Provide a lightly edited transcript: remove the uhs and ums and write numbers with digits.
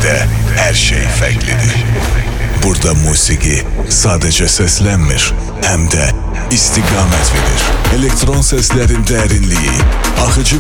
de her şey farklıdır. Burada musiki sadece seslenmir, hem de istikamet verir. Elektron seslerin derinliği, akıcı